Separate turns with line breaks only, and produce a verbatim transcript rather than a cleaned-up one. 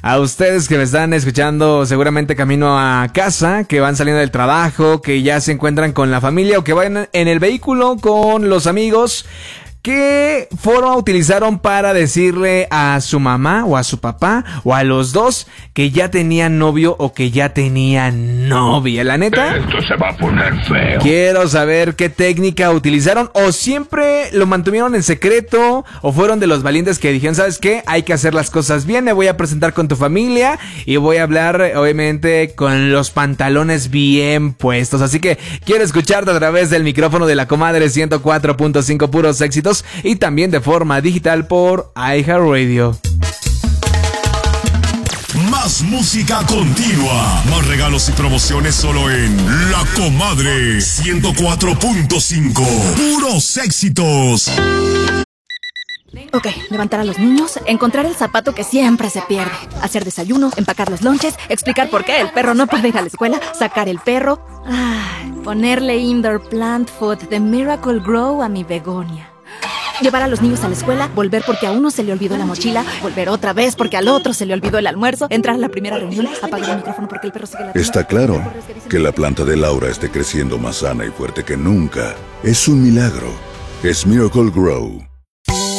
a ustedes que me están escuchando seguramente camino a casa, que van saliendo del trabajo, que ya se encuentran con la familia o que van en el vehículo con los amigos. ¿Qué forma utilizaron para decirle a su mamá o a su papá o a los dos que ya tenían novio o que ya tenían novia? La neta,
esto se va a poner feo.
Quiero saber qué técnica utilizaron, o siempre lo mantuvieron en secreto, o fueron de los valientes que dijeron, ¿sabes qué? Hay que hacer las cosas bien, me voy a presentar con tu familia y voy a hablar, obviamente, con los pantalones bien puestos. Así que quiero escucharte a través del micrófono de la comadre ciento cuatro punto cinco, puros éxitos, y también de forma digital por iHeartRadio.
Más música continua, más regalos y promociones solo en La Comadre ciento cuatro punto cinco. Puros éxitos.
Ok, levantar a los niños, encontrar el zapato que siempre se pierde, hacer desayuno, empacar los lonches, explicar por qué el perro no puede ir a la escuela, sacar el perro, ay, ponerle indoor plant food de Miracle Grow a mi begonia. Llevar a los niños a la escuela, volver porque a uno se le olvidó la mochila, volver otra vez porque al otro se le olvidó el almuerzo, entrar a la primera reunión, apagar el micrófono porque el perro sigue la...
Está claro que la planta de Laura esté creciendo más sana y fuerte que nunca. Es un milagro. Es Miracle Grow.